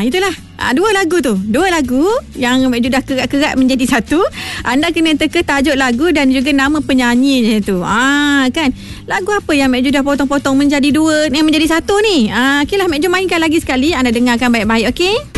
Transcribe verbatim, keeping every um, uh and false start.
itulah. Ah, dua lagu tu. Dua lagu yang Mek Ju dah kerat-kerat menjadi satu. Anda kena teka tajuk lagu dan juga nama penyanyinya tu. Ah, kan? Lagu apa yang Mek Ju dah potong-potong menjadi dua, yang menjadi satu ni? Ah, okeylah, Mek Ju mainkan lagi sekali. Anda dengarkan baik-baik, okey?